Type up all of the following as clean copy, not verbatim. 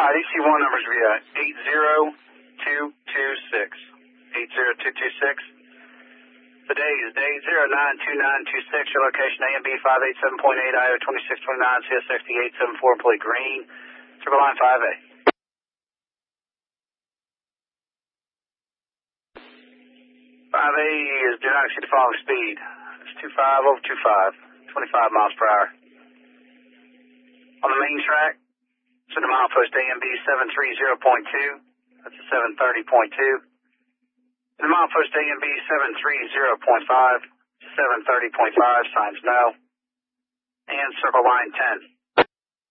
DC1 numbers will be 80226. 80226. The day is day 092926. Your location A and B 587.8 IO 2629 CSXD 874. Play green. Circle line 5A. 5A is do not exceed the following speed. It's 25 over 25. 25 miles per hour. On the main track, send a milepost AMB 730.2. That's a 730.2. And the milepost AMB 730.5. 730.5. Signs no. And circle line 10.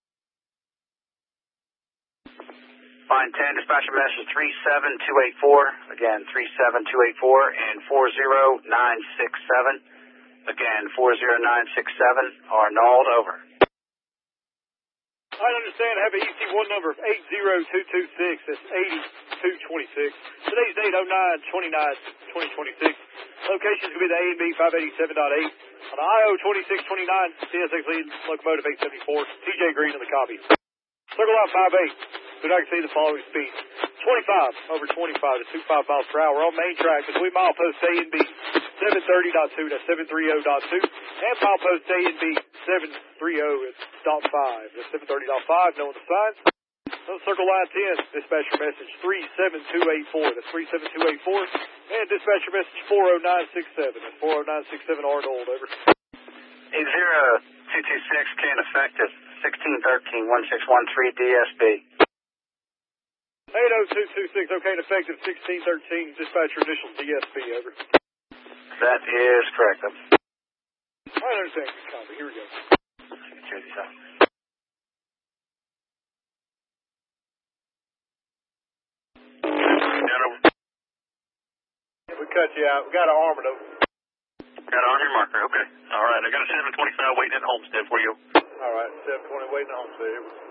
Line 10, dispatcher message 37284. Again, 37284 and 40967. Again, 40967 are nulled over. I understand. I have an EC1 number of 80226. That's 8226. Today's date 09/29/2026. Location is going to be the A&B 587.8 on the IO 2629 CSX lead locomotive 874. TJ Green in the copy. Circle line 5A. Do not exceed the following speed. 25 over 25 to 25 miles per hour on main track between milepost A and B 730.2 to 730.2 and milepost A and B 730.5. That's 730.5. Knowing the signs. On circle line 10, dispatcher message 37284. That's 37284. And dispatcher message 40967. That's 40967 Arnold. Over. 80226 can effective 1613 1613 DSB. 80226, okay, and effective 1613, dispatcher initial DSB, over. That is correct. I understand, copy, here we go. We cut you out, we got an armor though. Got an armor marker, okay. Alright, I got a 725 waiting at Homestead for you. Alright, 720 waiting at Homestead.